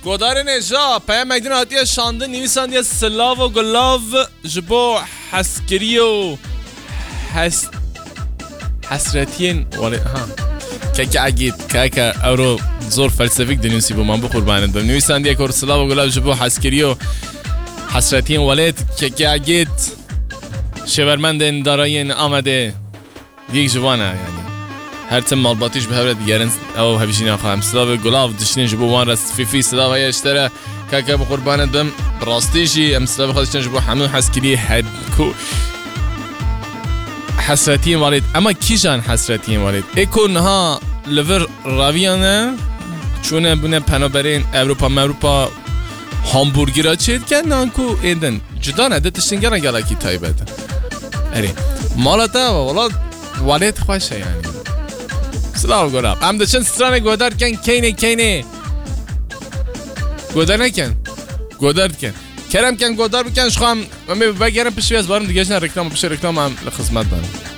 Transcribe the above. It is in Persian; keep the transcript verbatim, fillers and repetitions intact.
گودار نجا پیام مگدین آتیه شانده نویساندی سلاو و گلاو جبو حسکری و حس حسرتین ولی ها که که اگید که که اورو زور فلسفیک دنیوسی بو من بخور باند بم نویساندی کور سلاو و گلاو جبو حسکری و حسرتین ولید که که اگید شورمندن داراین آمده یک جوانه یعنی هر تم مالباتیش به هر دیگرن او هبیشین آخام سلاو گلاو دشتین جبو وان راست فی فی سلاو های اشتره که که بخور باند بم راستیشی ام سلاو خودشتن جبو همون حسکری هد کو حسرتین ولید اما کیجان حسرتین ولید اکون ها لور راویانه چون بونه پنابرین اروپا مروپا همبورگرا چید کندن کو ایدن جدا نده تشتنگرن گلاکی تایبت اری مالتا والا ولید خوشه یعنی سلام گلاب ام دچن ستران گودار کن کینه کینه گودار نکن گودار کن کرم کن گودار بکن شخوام من بگیرم پیشوی از بارم دیگه نه رکلام پیش رکلام هم لخدمت دارم